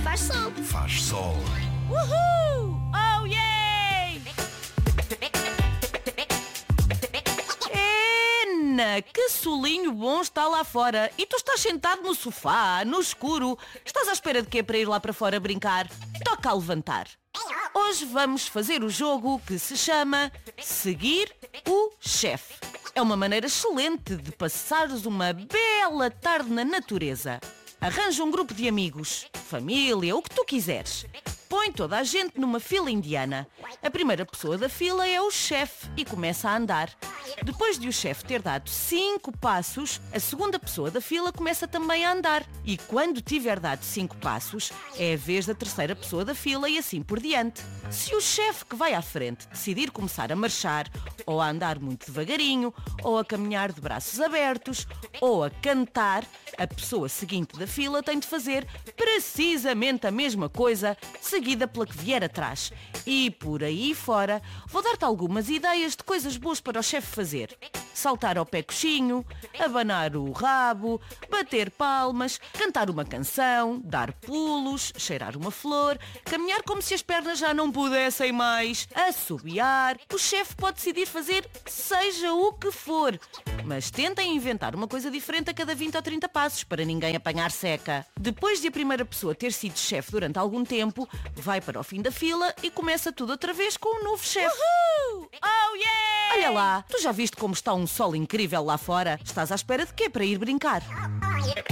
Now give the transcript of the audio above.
faz sol. Faz sol. Uhul! Oh, yay! Ana, que solinho bom está lá fora. E tu estás sentado no sofá, no escuro. Estás à espera de quê para ir lá para fora brincar? Toca a levantar. Hoje vamos fazer o jogo que se chama Seguir o Chefe. É uma maneira excelente de passares uma bela tarde na natureza. Arranja um grupo de amigos, família, o que tu quiseres. Põe toda a gente numa fila indiana. A primeira pessoa da fila é o chefe e começa a andar. Depois de o chefe ter dado 5 passos, a segunda pessoa da fila começa também a andar. E quando tiver dado 5 passos, é a vez da terceira pessoa da fila e assim por diante. Se o chefe que vai à frente decidir começar a marchar, ou a andar muito devagarinho, ou a caminhar de braços abertos, ou a cantar, a pessoa seguinte da fila tem de fazer precisamente a mesma coisa, seguida pela que vier atrás. E por aí fora, vou dar-te algumas ideias de coisas boas para o chefe fazer. Saltar ao pé coxinho, abanar o rabo, bater palmas, cantar uma canção, dar pulos, cheirar uma flor, caminhar como se as pernas já não pudessem mais, assobiar. O chefe pode decidir fazer seja o que for, mas tentem inventar uma coisa diferente a cada 20 ou 30 passos para ninguém apanhar seca. Depois de a primeira pessoa ter sido chefe durante algum tempo, vai para o fim da fila e começa tudo outra vez com um novo chefe. Uhul! Oh, yeah! Olha lá, tu já viste como está um sol incrível lá fora? Estás à espera de quê para ir brincar?